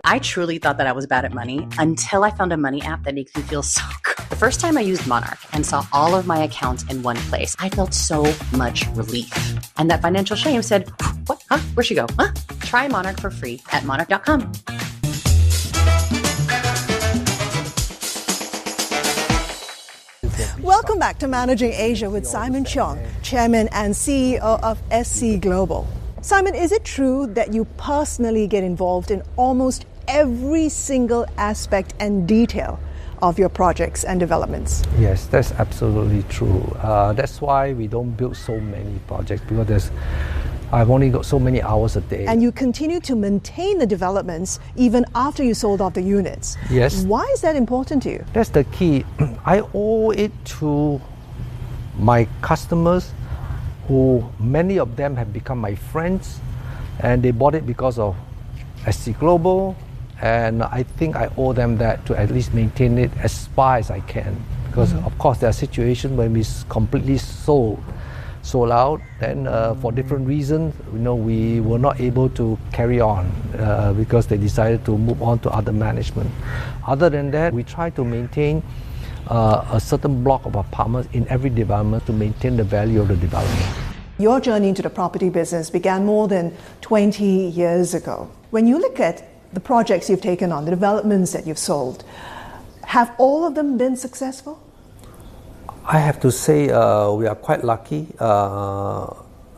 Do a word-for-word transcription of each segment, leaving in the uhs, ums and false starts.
I truly thought that I was bad at money until I found a money app that makes me feel so good. The first time I used Monarch and saw all of my accounts in one place, I felt so much relief. And that financial shame said, what? Huh? Where'd she go? Huh? Try Monarch for free at monarch dot com. Welcome back to Managing Asia with Simon Cheong, Chairman and C E O of S C Global. Simon, is it true that you personally get involved in almost every single aspect and detail of your projects and developments? Yes, that's absolutely true. Uh, that's why we don't build so many projects, because there's I've only got so many hours a day. And you continue to maintain the developments even after you sold off the units. Yes. Why is that important to you? That's the key. I owe it to my customers, who many of them have become my friends, and they bought it because of S C Global, and I think I owe them that to at least maintain it as far as I can. Because mm-hmm. of course there are situations when we completely sold sold out, then uh, for different reasons, you know, we were not able to carry on uh, because they decided to move on to other management. Other than that, we try to maintain uh, a certain block of apartments in every development to maintain the value of the development. Your journey into the property business began more than twenty years ago. When you look at the projects you've taken on, the developments that you've sold, have all of them been successful? I have to say uh, we are quite lucky. Uh,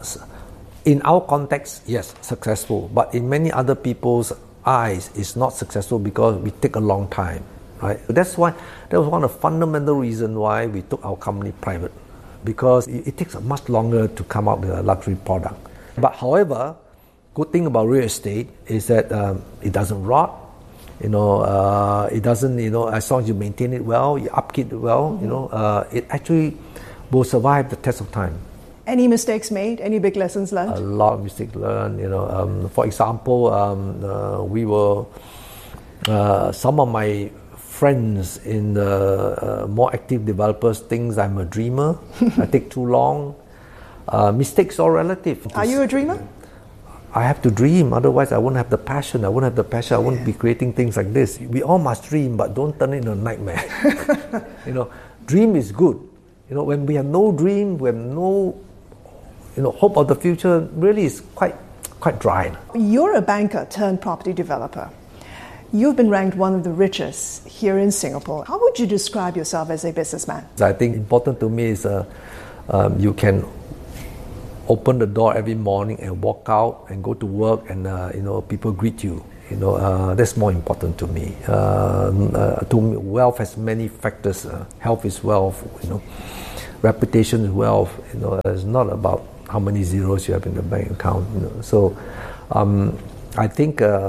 in our context, yes, successful. But in many other people's eyes, it's not successful because we take a long time, right? That's why that was one of the fundamental reasons why we took our company private, because it, it takes much longer to come out with a luxury product. But however, good thing about real estate is that um, it doesn't rot. You know, uh, it doesn't, you know, as long as you maintain it well, you upkeep it well, mm-hmm. you know, uh, it actually will survive the test of time. Any mistakes made? Any big lessons learned? A lot of mistakes learned, you know. Um, for example, um, uh, we were, uh, some of my friends in the uh, more active developers think I'm a dreamer. I take too long. Uh, mistakes are relative. Are you a dreamer? I have to dream, otherwise I won't have the passion. I won't have the passion. I won't yeah. be creating things like this. We all must dream, but don't turn it into a nightmare. You know, dream is good. You know, when we have no dream, we have no, you know, hope of the future, really is quite, quite dry. You're a banker turned property developer. You've been ranked one of the richest here in Singapore. How would you describe yourself as a businessman? I think important to me is uh, um, you can open the door every morning and walk out and go to work, and uh, you know, people greet you. You know, uh, that's more important to me. Uh, uh, to me, wealth has many factors. Uh, health is wealth. You know, reputation is wealth. You know, it's not about how many zeros you have in the bank account. You know, so um, I think uh,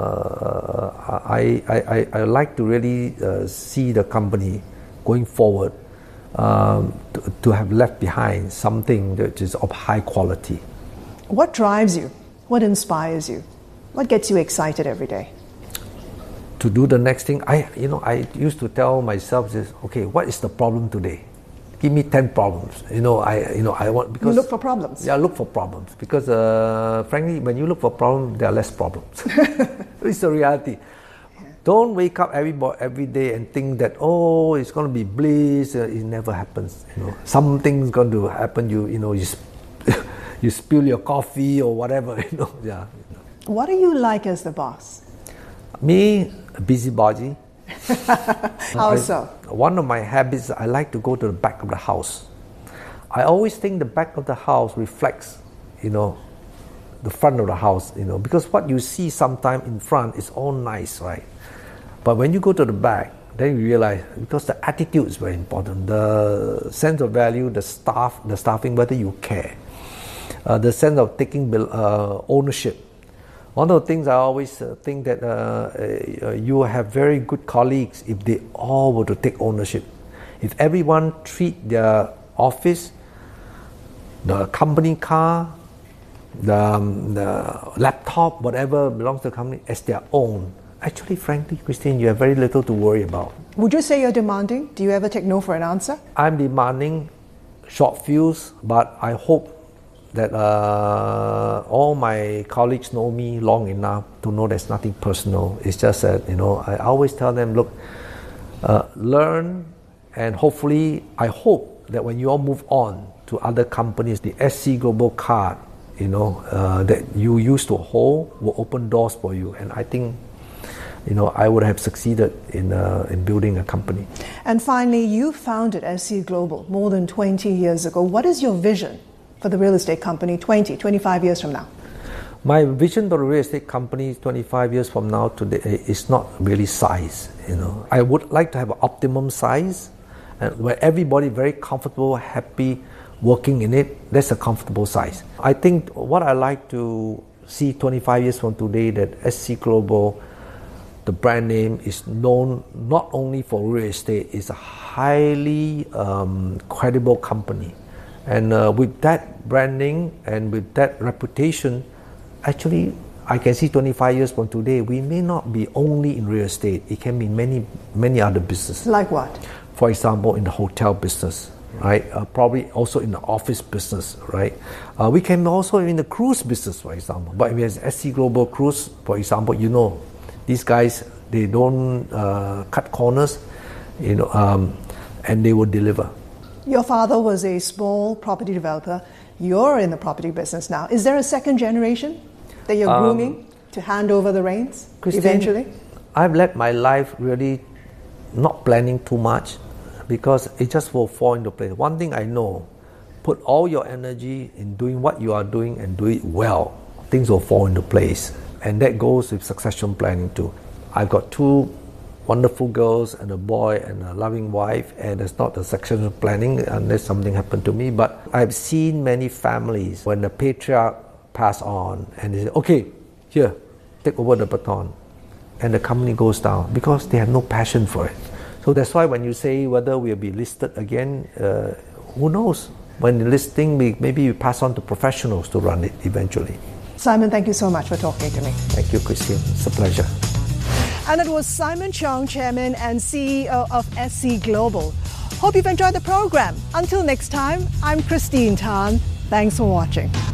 I, I I I like to really uh, see the company going forward. Um, to, to have left behind something that is of high quality. What drives you? What inspires you? What gets you excited every day? To do the next thing. I, you know, I used to tell myself this. Okay, what is the problem today? Give me ten problems. You know, I, you know, I want because you look for problems. Yeah, look for problems because, uh, frankly, when you look for problems, there are less problems. It's the reality. Don't wake up every every day and think that, oh, it's going to be bliss. Uh, it never happens. You know, something's going to happen. You you know you sp- you spill your coffee or whatever. You know, yeah. You know. What are you like as the boss? Me, a busybody. How I, so? One of my habits, I like to go to the back of the house. I always think the back of the house reflects, you know, the front of the house. You know, because what you see sometime in front is all nice, right? But when you go to the back, then you realize, because the attitude is very important, the sense of value, the staff, the staffing, whether you care, uh, the sense of taking uh, ownership. One of the things I always uh, think that uh, uh, you have very good colleagues if they all were to take ownership. If everyone treat their office, the company car, the, um, the laptop, whatever belongs to the company as their own, actually, frankly, Christine, you have very little to worry about. Would you say you're demanding? Do you ever take no for an answer? I'm demanding, short fuse, but I hope that uh, all my colleagues know me long enough to know there's nothing personal. It's just that, you know, I always tell them, look, uh, learn, and hopefully, I hope that when you all move on to other companies, the S C Global card, you know, uh, that you used to hold will open doors for you. And I think, you know, I would have succeeded in uh, in building a company. And finally, you founded S C Global more than twenty years ago. What is your vision for the real estate company twenty, twenty-five years from now? My vision for the real estate company twenty-five years from now today is not really size. You know, I would like to have an optimum size, and where everybody very comfortable, happy working in it. That's a comfortable size. I think what I like to see twenty-five years from today, that S C Global, the brand name, is known not only for real estate, it's a highly um, credible company. And uh, with that branding and with that reputation, actually, I can see twenty-five years from today, we may not be only in real estate. It can be many, many other businesses. Like what? For example, in the hotel business, right? Uh, probably also in the office business, right? Uh, we can also in the cruise business, for example. But if it's S C Global Cruise, for example, you know, these guys, they don't uh, cut corners, you know, um, and they will deliver. Your father was a small property developer. You're in the property business now. Is there a second generation that you're um, grooming to hand over the reins Christine, eventually? I've led my life really not planning too much, because it just will fall into place. One thing I know, put all your energy in doing what you are doing and do it well. Things will fall into place. And that goes with succession planning too. I've got two wonderful girls and a boy and a loving wife, and it's not a succession planning unless something happened to me. But I've seen many families when the patriarch passed on and they say, okay, here, take over the baton. And the company goes down because they have no passion for it. So that's why when you say whether we'll be listed again, uh, who knows? When the listing, we, maybe we pass on to professionals to run it eventually. Simon, thank you so much for talking to me. Thank you, Christine. It's a pleasure. And it was Simon Cheong, Chairman and C E O of S C Global. Hope you've enjoyed the program. Until next time, I'm Christine Tan. Thanks for watching.